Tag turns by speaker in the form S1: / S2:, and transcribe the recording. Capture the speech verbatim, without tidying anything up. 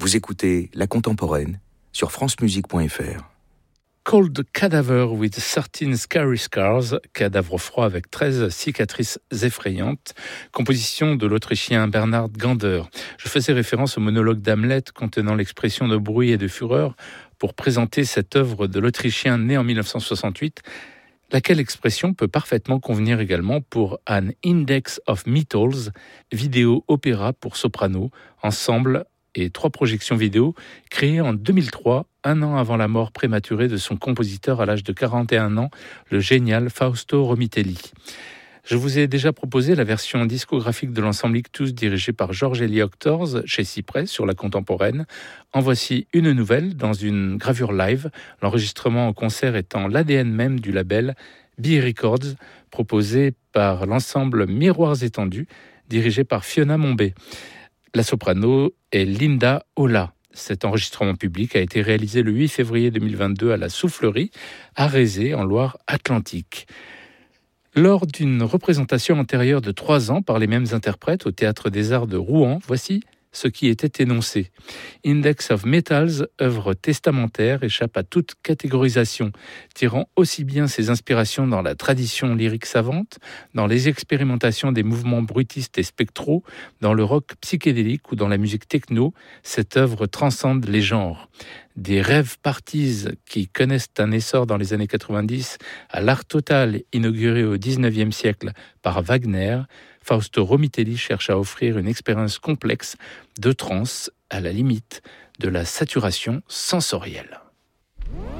S1: Vous écoutez La Contemporaine sur francemusique point f r.
S2: Cold Cadaver with thirteen Scary Scars, cadavre froid avec treize cicatrices effrayantes, composition de l'Autrichien Bernhard Gander. Je faisais référence au monologue d'Hamlet contenant l'expression de bruit et de fureur pour présenter cette œuvre de l'Autrichien né en dix-neuf cent soixante-huit, laquelle expression peut parfaitement convenir également pour An Index of Metals, vidéo-opéra pour soprano, ensemble et trois projections vidéo créées en deux mille trois, un an avant la mort prématurée de son compositeur à l'âge de quarante et un ans, le génial Fausto Romitelli. Je vous ai déjà proposé la version discographique de l'ensemble Ictus dirigé par George Elioctors chez Cypress sur La Contemporaine. En voici une nouvelle dans une gravure live, l'enregistrement en concert étant l'A D N même du label B Records, proposé par l'ensemble Miroirs étendus, dirigé par Fiona Mombé. La soprano est Linda Ola. Cet enregistrement public a été réalisé le huit février deux mille vingt-deux à la Soufflerie, à Rézé, en Loire-Atlantique. Lors d'une représentation antérieure de trois ans par les mêmes interprètes au Théâtre des Arts de Rouen, voici ce qui était énoncé. Index of Metals, œuvre testamentaire, échappe à toute catégorisation, tirant aussi bien ses inspirations dans la tradition lyrique savante, dans les expérimentations des mouvements bruitistes et spectraux, dans le rock psychédélique ou dans la musique techno. Cette œuvre transcende les genres. Des rêves parties qui connaissent un essor dans les années quatre-vingt-dix à l'art total inauguré au dix-neuvième siècle par Wagner, Fausto Romitelli cherche à offrir une expérience complexe de trance à la limite de la saturation sensorielle.